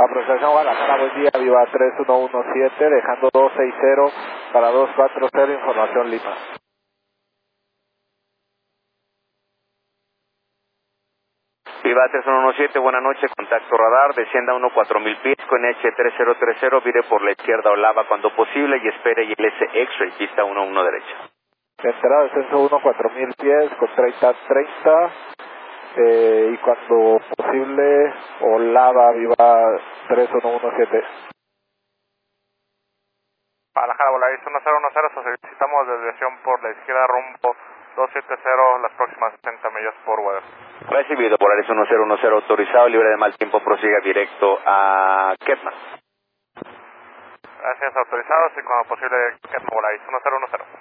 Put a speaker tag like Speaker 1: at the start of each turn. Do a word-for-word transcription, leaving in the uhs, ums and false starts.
Speaker 1: Aproximación Guadalajara, buen día, Viva tres uno uno siete, dejando dos seis cero para dos cuatro cero, información Lima.
Speaker 2: Viva tres uno uno siete, buenas noches, contacto radar, descienda uno cuatro mil pies con H tres cero tres cero, vire por la izquierda o lava cuando posible y espere I L S X-ray, pista uno uno derecha.
Speaker 1: Entrada descenso uno cuatro mil pies con treinta treinta, eh, y cuando posible, o lava, Viva tres uno uno siete.
Speaker 3: Guadalajara, Volaris uno cero uno cero, solicitamos desviación por la izquierda rumbo doscientos setenta las próximas setenta millas por weather.
Speaker 2: Recibido, Volaris uno cero uno cero, autorizado, libre de mal tiempo, prosiga directo a Ketman.
Speaker 3: Gracias, autorizados y cuando posible, Ketman Volaris uno cero uno cero.